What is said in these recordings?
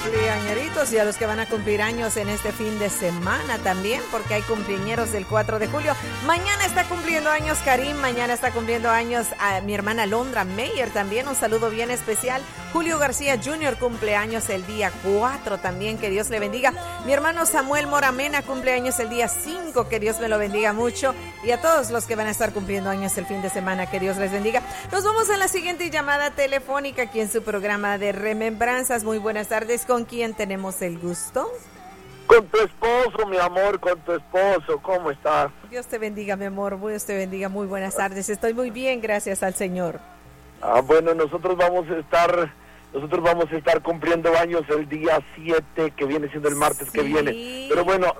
cumpleañeritos y a los que van a cumplir años en este fin de semana también, porque hay cumpleañeros del 4 de julio. Mañana está cumpliendo años Karim, mañana está cumpliendo años a mi hermana Londra Meyer también, un saludo bien especial. Julio García Jr. cumpleaños el día 4 también, que Dios le bendiga. Mi hermano Samuel Moramena cumpleaños el día 5, que Dios me lo bendiga mucho. Y a todos los que van a estar cumpliendo años el fin de semana, que Dios les bendiga. Nos vamos a la siguiente llamada telefónica aquí en su programa de Remembranzas. Muy buenas tardes, ¿con quién tenemos el gusto? Con tu esposo, mi amor, con tu esposo, ¿cómo estás? Dios te bendiga, mi amor, Dios te bendiga, muy buenas tardes. Estoy muy bien, gracias al Señor. Bueno, nosotros vamos a estar cumpliendo años el día 7, que viene siendo el martes que viene. Pero bueno,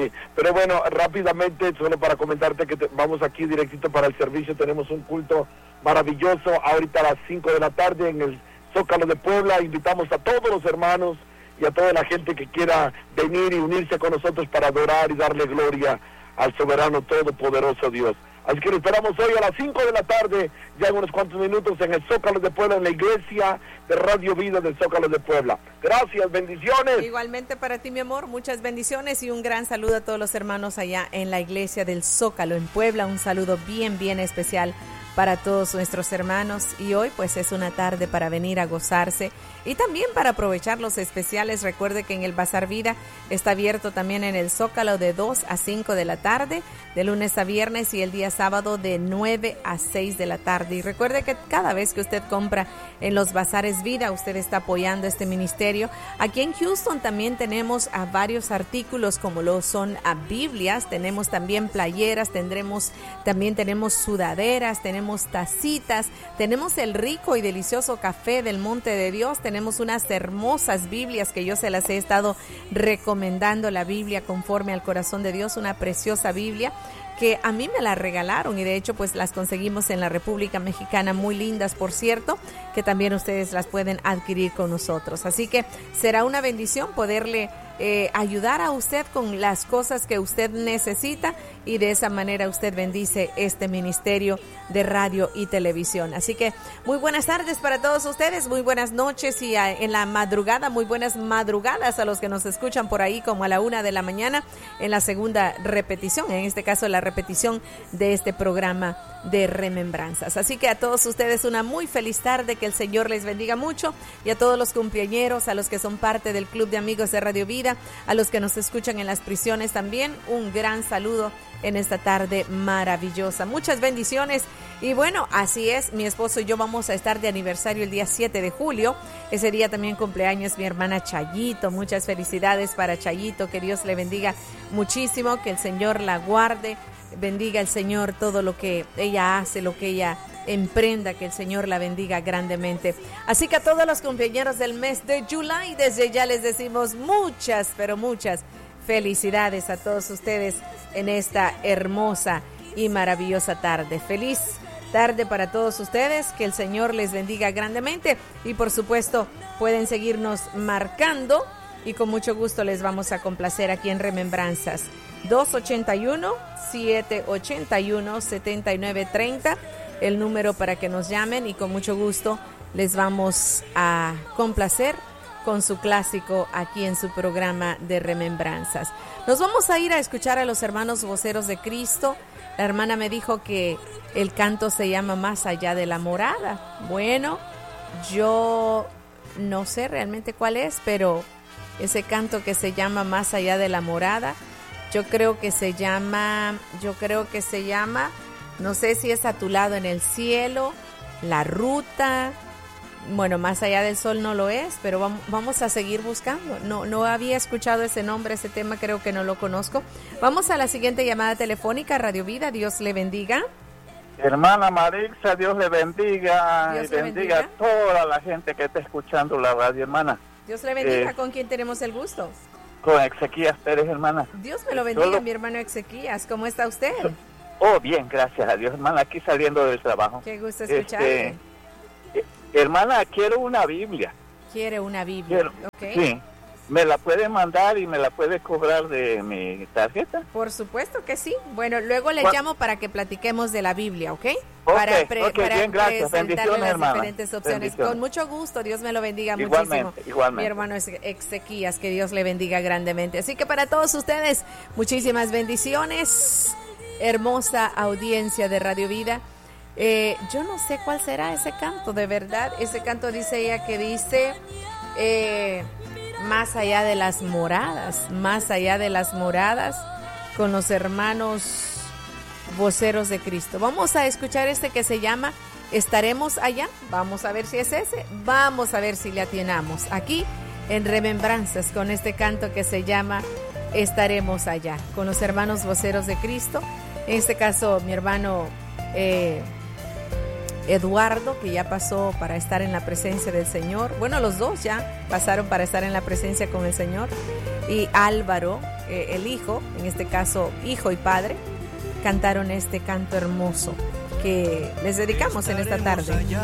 rápidamente, solo para comentarte que vamos aquí directito para el servicio, tenemos un culto maravilloso ahorita a las 5 de la tarde en el Zócalo de Puebla. Invitamos a todos los hermanos y a toda la gente que quiera venir y unirse con nosotros para adorar y darle gloria al soberano todopoderoso Dios. Así que lo esperamos hoy a las 5 de la tarde, ya en unos cuantos minutos, en el Zócalo de Puebla, en la iglesia de Radio Vida del Zócalo de Puebla. Gracias, bendiciones. Igualmente para ti, mi amor, muchas bendiciones y un gran saludo a todos los hermanos allá en la iglesia del Zócalo en Puebla. Un saludo bien, bien especial para todos nuestros hermanos, y hoy pues es una tarde para venir a gozarse y también para aprovechar los especiales. Recuerde que en el Bazar Vida está abierto también en el Zócalo de 2 a 5 de la tarde, de lunes a viernes, y el día sábado de 9 a 6 de la tarde. Y recuerde que cada vez que usted compra en los Bazares Vida, usted está apoyando este ministerio. Aquí en Houston también tenemos a varios artículos, como lo son a Biblias, tenemos también playeras, también tenemos sudaderas, tenemos tacitas, tenemos el rico y delicioso café del Monte de Dios, tenemos unas hermosas Biblias que yo se las he estado recomendando, la Biblia conforme al corazón de Dios, una preciosa Biblia que a mí me la regalaron, y de hecho pues las conseguimos en la República Mexicana, muy lindas por cierto, que también ustedes las pueden adquirir con nosotros. Así que será una bendición poderle ayudar a usted con las cosas que usted necesita, y de esa manera usted bendice este ministerio de radio y televisión. Así que muy buenas tardes para todos ustedes, muy buenas noches, y en la madrugada, muy buenas madrugadas a los que nos escuchan por ahí como a la 1 de la mañana en la segunda repetición, en este caso la repetición de este programa de Remembranzas. Así que a todos ustedes una muy feliz tarde, que el Señor les bendiga mucho, y a todos los cumpleañeros, a los que son parte del Club de Amigos de Radio Vida, a los que nos escuchan en las prisiones también, un gran saludo en esta tarde maravillosa. Muchas bendiciones. Y bueno, así es, mi esposo y yo vamos a estar de aniversario el día 7 de julio. Ese día también cumpleaños mi hermana Chayito. Muchas felicidades para Chayito, que Dios le bendiga muchísimo, que el Señor la guarde, bendiga el Señor todo lo que ella hace, lo que ella emprenda, que el Señor la bendiga grandemente. Así que a todos los cumpleaños del mes de julio, desde ya les decimos muchas, pero muchas felicidades a todos ustedes en esta hermosa y maravillosa tarde. Feliz tarde para todos ustedes, que el Señor les bendiga grandemente, y por supuesto pueden seguirnos marcando y con mucho gusto les vamos a complacer aquí en Remembranzas. 281-781-7930, el número para que nos llamen, y con mucho gusto les vamos a complacer con su clásico aquí en su programa de Remembranzas. Nos vamos a ir a escuchar a los hermanos voceros de Cristo. La hermana me dijo que el canto se llama Más allá de la morada. Bueno, yo no sé realmente cuál es, pero ese canto que se llama Más allá de la morada, yo creo que se llama, no sé si es A tu lado en el cielo, La ruta. Bueno, Más allá del sol no lo es, pero vamos a seguir buscando. No había escuchado ese nombre, ese tema creo que no lo conozco. Vamos a la siguiente llamada telefónica. Radio Vida, Dios le bendiga. Hermana Marixa, Dios le bendiga. Dios y le bendiga a toda la gente que está escuchando la radio, hermana. Dios le bendiga. ¿Con quién tenemos el gusto? Con Ezequías Pérez, hermana. Dios me lo bendiga, mi hermano Ezequías. ¿Cómo está usted? Oh, bien, gracias a Dios, hermana, aquí saliendo del trabajo. Qué gusto escucharte. Hermana, quiero una Biblia. ¿Quiere una Biblia? Okay. Sí. ¿Me la puede mandar y me la puede cobrar de mi tarjeta? Por supuesto que sí. Bueno, luego le llamo para que platiquemos de la Biblia, ¿ok? Para bien, gracias. Bendiciones, las hermana. diferentes opciones. Bendiciones. Con mucho gusto, Dios me lo bendiga muchísimo. Igualmente. Mi hermano Ezequías, que Dios le bendiga grandemente. Así que para todos ustedes, muchísimas bendiciones. Hermosa audiencia de Radio Vida. Yo no sé cuál será ese canto, de verdad. Ese canto dice ella que dice... más allá de las moradas, con los hermanos voceros de Cristo. Vamos a escuchar este que se llama Estaremos allá. Vamos a ver si es ese, vamos a ver si le atinamos aquí en Remembranzas con este canto que se llama Estaremos allá, con los hermanos voceros de Cristo. En este caso mi hermano Eduardo, que ya pasó para estar en la presencia del Señor. Bueno, los dos ya pasaron para estar en la presencia con el Señor. Y Álvaro, el hijo, en este caso hijo y padre, cantaron este canto hermoso que les dedicamos en esta tarde.